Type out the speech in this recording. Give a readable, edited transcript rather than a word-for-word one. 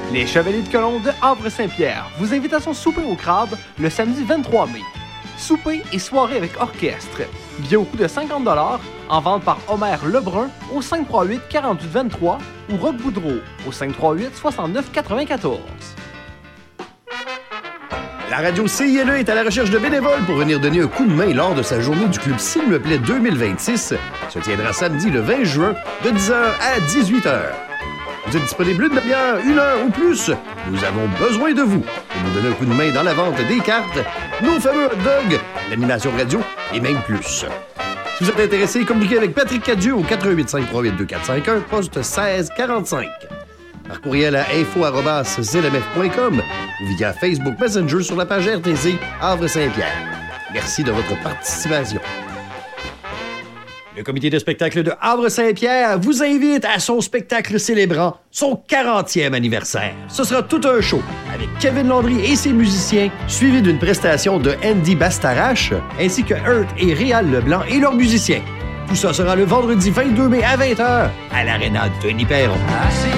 Les Chevaliers de Colomb de Havre-Saint-Pierre vous invitent à son souper au crabe le samedi 23 mai. Souper et soirée avec orchestre. Billets au coût de 50 $ en vente par Homer Lebrun au 538-4823 ou Roch Boudreau au 538-6994. La radio CILE est à la recherche de bénévoles pour venir donner un coup de main lors de sa journée du Club S'il me plaît 2026. Se tiendra samedi le 20 juin de 10h à 18h. Vous êtes disponible une demi-heure, une heure ou plus? Nous avons besoin de vous pour nous donner un coup de main dans la vente des cartes, nos fameux hot dogs, l'animation radio et même plus. Si vous êtes intéressé, communiquez avec Patrick Cadieux au 485-382-2451, poste 1645. Par courriel à info@zlmf.com ou via Facebook Messenger sur la page RTZ Havre-Saint-Pierre. Merci de votre participation. Le comité de spectacle de Havre-Saint-Pierre vous invite à son spectacle célébrant son 40e anniversaire. Ce sera tout un show avec Kevin Landry et ses musiciens, suivi d'une prestation de Andy Bastarache, ainsi que Hurt et Réal Leblanc et leurs musiciens. Tout ça sera le vendredi 22 mai à 20h à l'Arena Denis Perron.